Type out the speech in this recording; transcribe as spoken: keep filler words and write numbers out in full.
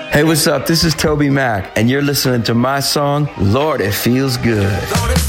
Hey, what's up? This is Toby Mac, and you're listening to my song, Lord, It Feels Good.